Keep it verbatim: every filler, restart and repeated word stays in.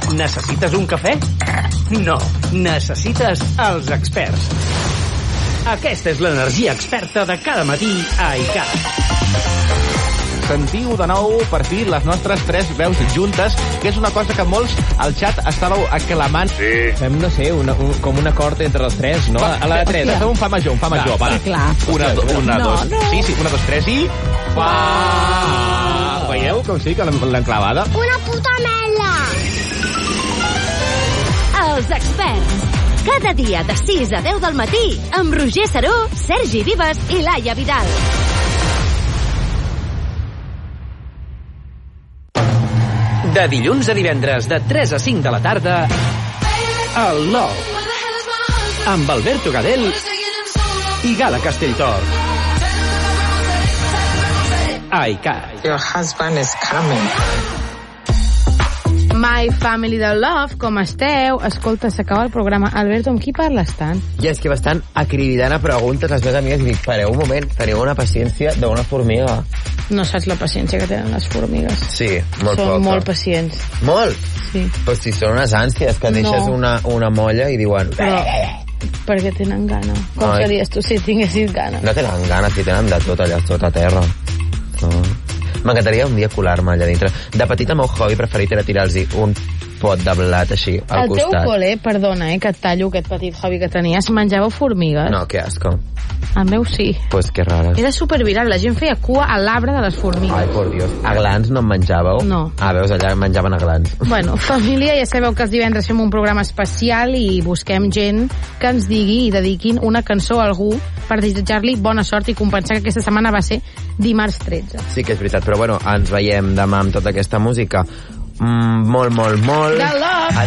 Necessites un cafè? No, necessites els experts. Aquesta és l'energia experta de cada matí a iCat. Sentiu de nou per fi les nostres tres veus juntes, que és una cosa que molts al xat estàveu aclamant. Sí. Fem, no sé, una, un, com un acord entre els tres, no? Va, a la de tres. Fem un fa major, un fa major. Va, clar. Una, una, no, dos. No. Sí, sí, una, dos, tres i... Fa! Veieu com sí, que l'han clavada? Una puta merda! Els experts. Cada dia de sis a deu del matí amb Roger Saró, Sergi Vives i Laia Vidal. De dilluns a divendres, de tres a cinc de la tarda, el Love, amb Alberto Gadel i Gala Castelltor. iCat. Your husband is coming. My Family del Love, com esteu? Escolta, s'acaba el programa. Alberto, amb qui parles tant? I és que bastant acrididant a preguntes les meves amigues i dic, pareu un moment, teniu una paciència d'una formiga. No saps la paciència que tenen les formigues. Sí, molt Són poca. molt pacients. Molt? Sí. Però si són unes ànsies, que deixes No. una, una molla i diuen... Però perquè tenen gana. Com Ai. series tu si tinguessis gana? No tenen ganes, si tenen de tot allà, tot a terra. No. M'encantaria un dia colar-me allà dintre. De petit, el meu hobby preferit era tirar-los un pot de blat així al Al teu costat. col·le, perdona, eh, que et tallo aquest petit hobby que tenies, menjàveu formigues? No, que asco. El meu sí. Pues que rares. Era superviral, la gent feia cua a l'arbre de les formigues. Ai, por Dios. Aglans no en menjàveu? No. Ah, veus, allà menjaven aglans. Bueno, família, ja sabeu que els divendres fem un programa especial i busquem gent que ens digui i dediquin una cançó a algú per desitjar-li bona sort i compensar que aquesta setmana va ser dimarts tretze. Sí que és veritat, però bueno, ens veiem demà amb tota aquesta música. Mm, molt, molt, molt... De l'O!